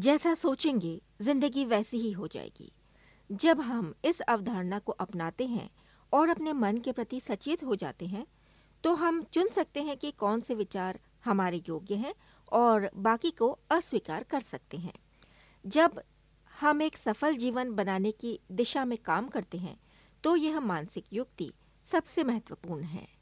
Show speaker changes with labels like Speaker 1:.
Speaker 1: जैसा सोचेंगे जिंदगी वैसी ही हो जाएगी। जब हम इस अवधारणा को अपनाते हैं और अपने मन के प्रति सचेत हो जाते हैं, तो हम चुन सकते हैं कि कौन से विचार हमारे योग्य हैं और बाकी को अस्वीकार कर सकते हैं। जब हम एक सफल जीवन बनाने की दिशा में काम करते हैं, तो यह मानसिक युक्ति सबसे महत्वपूर्ण है।